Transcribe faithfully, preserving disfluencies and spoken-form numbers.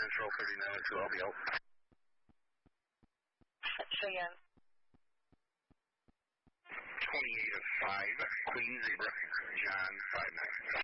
Central, thirty-nine oh two, I'll be out. Say again. twenty-eight oh five, Queen Zebra, John five nine.